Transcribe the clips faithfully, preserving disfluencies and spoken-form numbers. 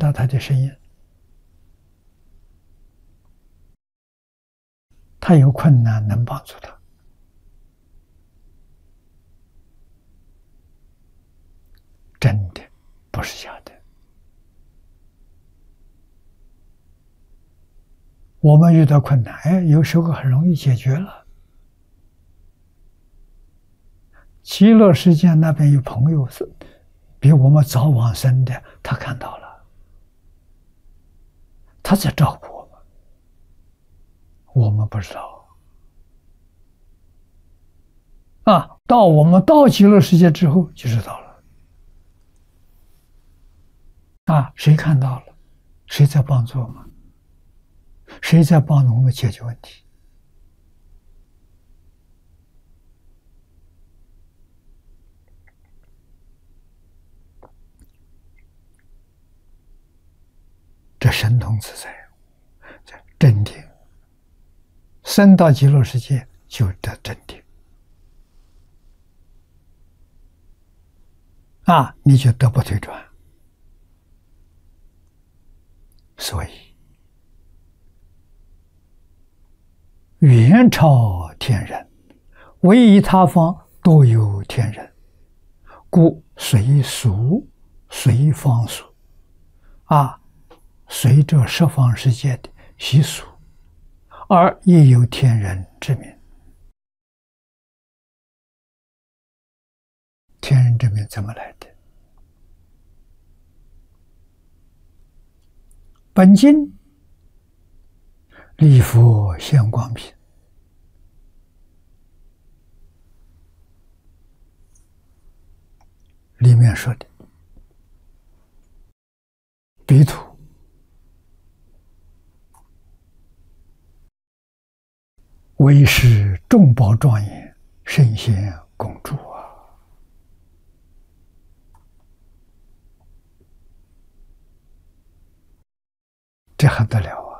到他的声音。他有困难，能帮助他。真的，不是假的。我们遇到困难，哎，有时候很容易解决了。极乐世界那边有朋友是比我们早往生的，他看到了，他在照顾我们，我们不知道。啊，到我们到极乐世界之后就知道了。啊，谁看到了？谁在帮助我们？谁在帮助我们解决问题？这神通自在，这真定。升到极乐世界就得真定。啊，你就得不退转。所以远超天人，唯以他方多有天人，故随俗随方俗。啊，随着十方世界的习俗，而亦有天人之名。天人之名怎么来的？本经礼佛现光品里面说的，彼土为是众宝庄严，圣贤共住啊！这还得了啊！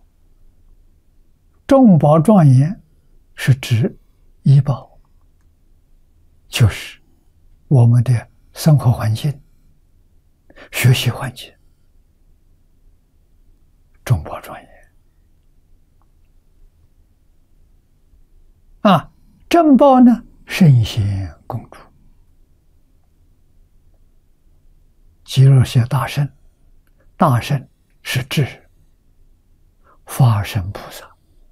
众宝庄严是指医报，就是我们的生活环境、学习环境，众宝庄严啊！正报呢，圣贤共住。极乐世界大圣，大圣是智法身菩萨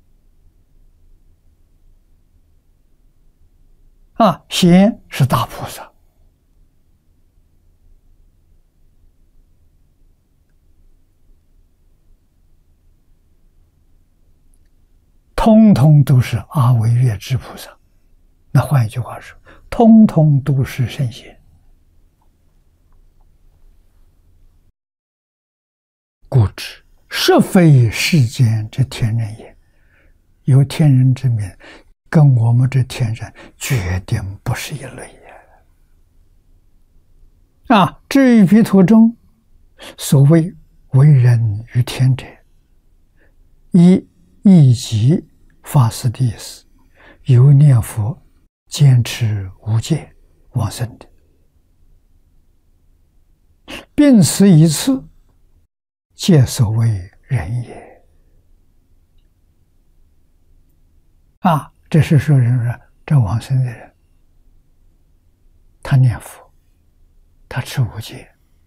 啊，贤是大菩萨。通通都是阿惟越致菩萨。那换一句话说，通通都是圣贤。故知实非世间之天人也。有天人之名，跟我们这天人决定不是一类呀！啊，至于彼土中所谓为人于天者，一一即发誓的意思，有念佛坚持无戒往生的，并此一次，皆所谓人也。啊，这是说人说这往生的人，他念佛，他持无戒，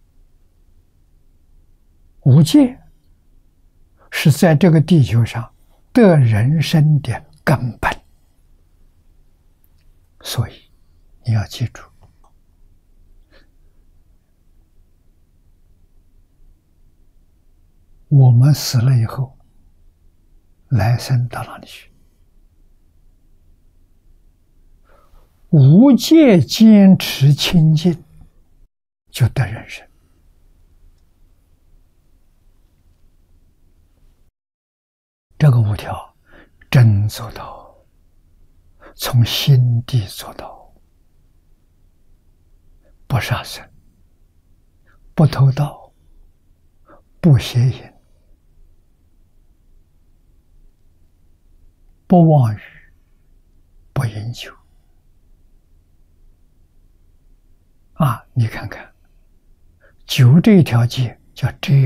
无戒是在这个地球上得人生的根本。所以你要记住，我们死了以后，来生到哪里去？无戒坚持清净，就得人生。这个五条真做到，从心地做到，不杀生，不偷盗，不邪淫，不妄语，不饮酒。啊，你看看，酒这一条戒叫遮